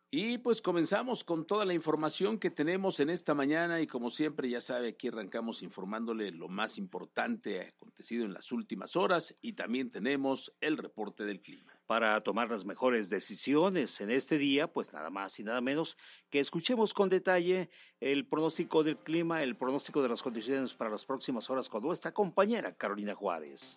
Y pues comenzamos con toda la información que tenemos en esta mañana y como siempre ya sabe, aquí arrancamos informándole lo más importante acontecido en las últimas horas y también tenemos el reporte del clima. Para tomar las mejores decisiones en este día, pues nada más y nada menos que escuchemos con detalle el pronóstico del clima, el pronóstico de las condiciones para las próximas horas con nuestra compañera Carolina Juárez.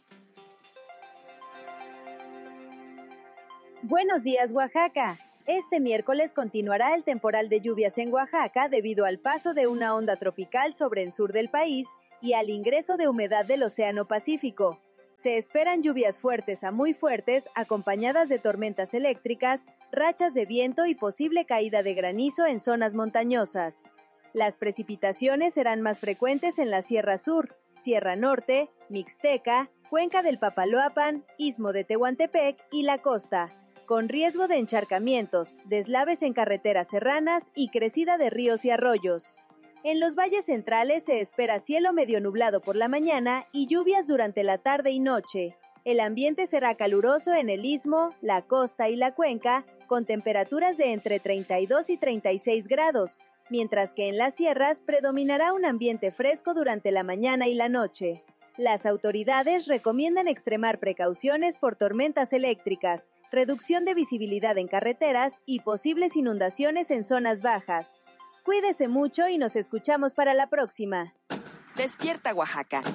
Buenos días, Oaxaca. Este miércoles continuará el temporal de lluvias en Oaxaca debido al paso de una onda tropical sobre el sur del país y al ingreso de humedad del Océano Pacífico. Se esperan lluvias fuertes a muy fuertes, acompañadas de tormentas eléctricas, rachas de viento y posible caída de granizo en zonas montañosas. Las precipitaciones serán más frecuentes en la Sierra Sur, Sierra Norte, Mixteca, Cuenca del Papaloapan, Istmo de Tehuantepec y la costa, con riesgo de encharcamientos, deslaves en carreteras serranas y crecida de ríos y arroyos. En los valles centrales se espera cielo medio nublado por la mañana y lluvias durante la tarde y noche. El ambiente será caluroso en el Istmo, la costa y la cuenca, con temperaturas de entre 32 y 36 grados, mientras que en las sierras predominará un ambiente fresco durante la mañana y la noche. Las autoridades recomiendan extremar precauciones por tormentas eléctricas, reducción de visibilidad en carreteras y posibles inundaciones en zonas bajas. Cuídese mucho y nos escuchamos para la próxima. Despierta, Oaxaca.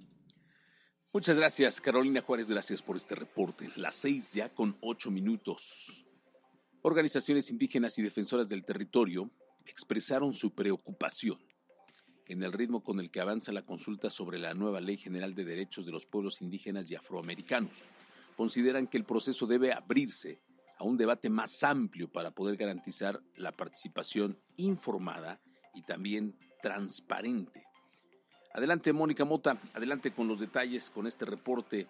Muchas gracias, Carolina Juárez, gracias por este reporte. Las 6 ya con 8 minutos. Organizaciones indígenas y defensoras del territorio expresaron su preocupación en el ritmo con el que avanza la consulta sobre la nueva Ley General de Derechos de los Pueblos Indígenas y Afroamericanos. Consideran que el proceso debe abrirse a un debate más amplio para poder garantizar la participación informada y también transparente. Adelante, Mónica Mota, adelante con los detalles, con este reporte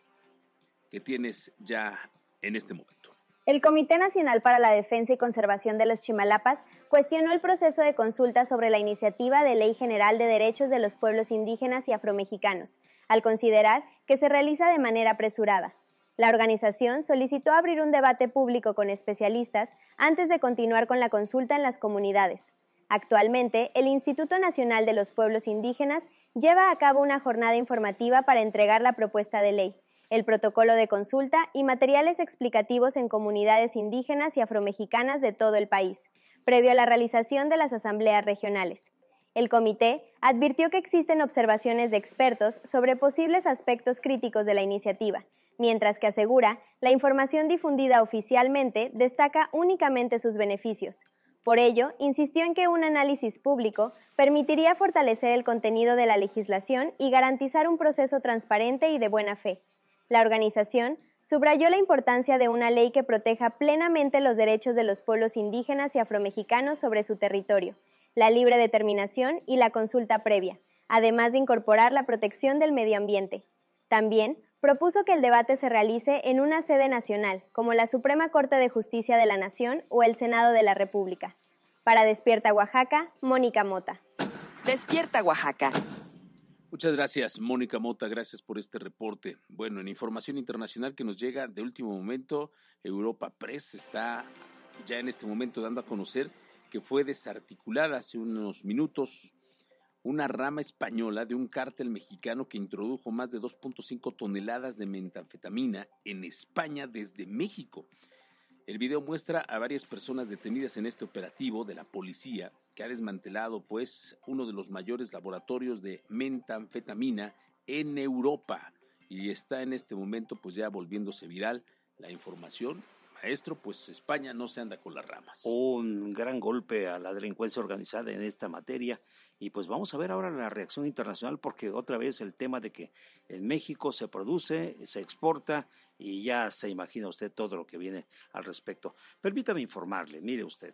que tienes ya en este momento. El Comité Nacional para la Defensa y Conservación de los Chimalapas cuestionó el proceso de consulta sobre la iniciativa de Ley General de Derechos de los Pueblos Indígenas y Afromexicanos, al considerar que se realiza de manera apresurada. La organización solicitó abrir un debate público con especialistas antes de continuar con la consulta en las comunidades. Actualmente, el Instituto Nacional de los Pueblos Indígenas lleva a cabo una jornada informativa para entregar la propuesta de ley, el protocolo de consulta y materiales explicativos en comunidades indígenas y afromexicanas de todo el país, previo a la realización de las asambleas regionales. El comité advirtió que existen observaciones de expertos sobre posibles aspectos críticos de la iniciativa, mientras que asegura la información difundida oficialmente destaca únicamente sus beneficios. Por ello, insistió en que un análisis público permitiría fortalecer el contenido de la legislación y garantizar un proceso transparente y de buena fe. La organización subrayó la importancia de una ley que proteja plenamente los derechos de los pueblos indígenas y afromexicanos sobre su territorio, la libre determinación y la consulta previa, además de incorporar la protección del medio ambiente. También propuso que el debate se realice en una sede nacional, como la Suprema Corte de Justicia de la Nación o el Senado de la República. Para Despierta Oaxaca, Mónica Mota. Despierta, Oaxaca. Muchas gracias, Mónica Mota, gracias por este reporte. Bueno, en información internacional que nos llega de último momento, Europa Press está ya en este momento dando a conocer que fue desarticulada hace unos minutos una rama española de un cártel mexicano que introdujo más de 2.5 toneladas de metanfetamina en España desde México. El video muestra a varias personas detenidas en este operativo de la policía que ha desmantelado uno de los mayores laboratorios de metanfetamina en Europa y está en este momento ya volviéndose viral la información. Maestro, España no se anda con las ramas. Un gran golpe a la delincuencia organizada en esta materia y vamos a ver ahora la reacción internacional porque otra vez el tema de que en México se produce, se exporta y ya se imagina usted todo lo que viene al respecto. Permítame informarle, mire usted.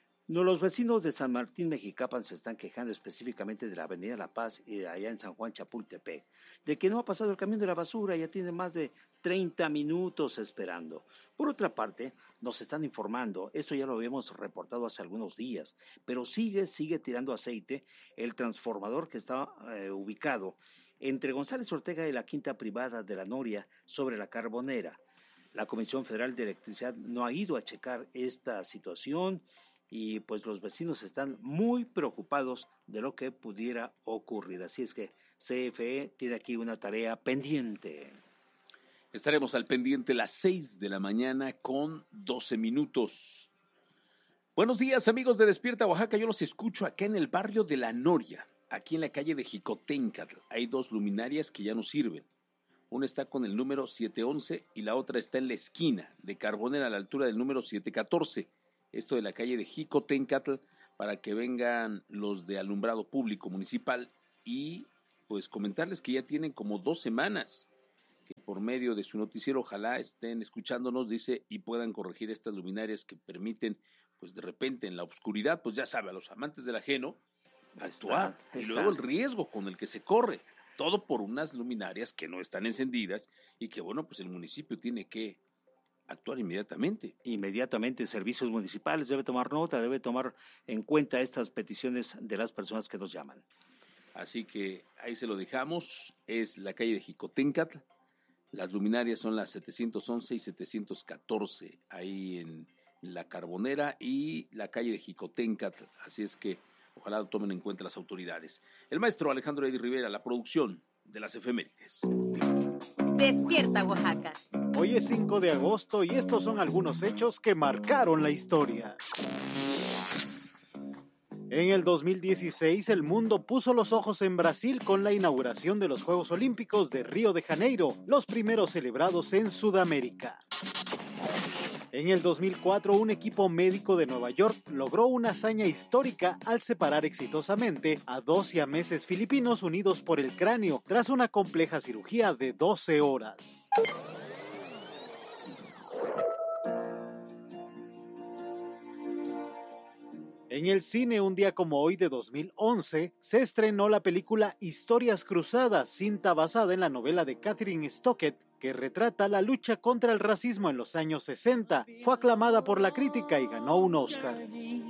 Los vecinos de San Martín Mexicapan se están quejando específicamente de la avenida La Paz y de allá en San Juan Chapultepec, de que no ha pasado el camión de la basura, ya tiene más de 30 minutos esperando. Por otra parte, nos están informando, esto ya lo habíamos reportado hace algunos días, pero sigue tirando aceite el transformador que está ubicado entre González Ortega y la Quinta Privada de la Noria sobre la Carbonera. la Comisión Federal de Electricidad no ha ido a checar esta situación y pues los vecinos están muy preocupados de lo que pudiera ocurrir. Así es que CFE tiene aquí una tarea pendiente. Estaremos al pendiente 6 de la mañana con 12 minutos. Buenos días, amigos de Despierta Oaxaca. Yo los escucho acá en el barrio de La Noria, aquí en la calle de Jicotencatl. Hay 2 luminarias que ya no sirven. Una está con el número 711 y la otra está en la esquina de Carbonera a la altura del número 714. Esto de la calle de Jicotencatl, para que vengan los de alumbrado público municipal y pues comentarles que ya tienen como 2 semanas que por medio de su noticiero ojalá estén escuchándonos, dice, y puedan corregir estas luminarias que permiten pues de repente en la oscuridad, pues ya sabe, a los amantes del ajeno actuar y luego el riesgo con el que se corre, todo por unas luminarias que no están encendidas y que bueno, pues el municipio tiene que actuar inmediatamente. Inmediatamente, servicios municipales debe tomar nota, debe tomar en cuenta estas peticiones de las personas que nos llaman. Así que ahí se lo dejamos, es la calle de Jicotencatl, las luminarias son las 711 y 714, ahí en la Carbonera y la calle de Jicotencatl, así es que ojalá lo tomen en cuenta las autoridades. El maestro Alejandro Eddy Rivera, la producción de las efemérides. Despierta Oaxaca. Hoy es 5 de agosto y estos son algunos hechos que marcaron la historia. En el 2016, el mundo puso los ojos en Brasil con la inauguración de los Juegos Olímpicos de Río de Janeiro, los primeros celebrados en Sudamérica. En el 2004, un equipo médico de Nueva York logró una hazaña histórica al separar exitosamente a 2 siameses filipinos unidos por el cráneo tras una compleja cirugía de 12 horas. En el cine, un día como hoy de 2011, se estrenó la película Historias Cruzadas, cinta basada en la novela de Catherine Stockett, que retrata la lucha contra el racismo en los años 60. Fue aclamada por la crítica y ganó un Oscar.